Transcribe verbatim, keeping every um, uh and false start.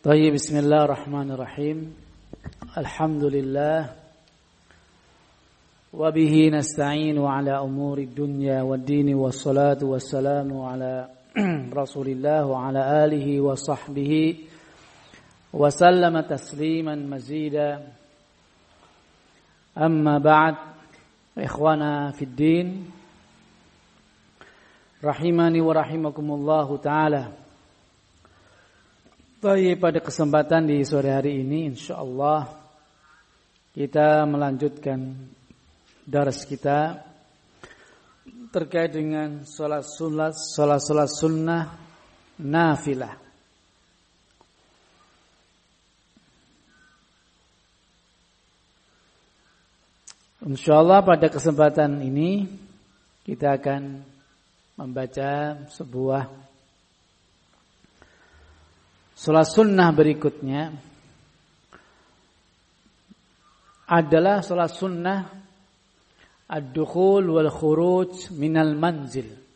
Baik, bismillahirrahmanirrahim. Alhamdulillah. Wa bihi nasta'inu ala umuri dunya waddini wassalatu wassalamu ala Rasulillah wa ala alihi wa sahbihi wa sallama tasliman mazida. Amma ba'd, ikhwana fid din, rahimani wa rahimakumullahu ta'ala. Baik, pada kesempatan di sore hari ini insyaallah kita melanjutkan daras kita terkait dengan salat sunat, salat-salat sunnah nafilah. Insyaallah pada kesempatan ini kita akan membaca sebuah salat sunnah berikutnya adalah salat sunnah ad-dukhul wal khuruj minal manzil.